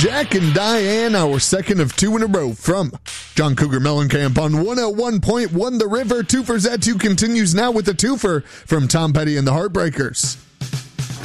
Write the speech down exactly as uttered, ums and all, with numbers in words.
Jack and Diane, our second of two in a row from John Cougar Mellencamp on one oh one point one The River. Two for Zatu continues now with a twofer from Tom Petty and the Heartbreakers.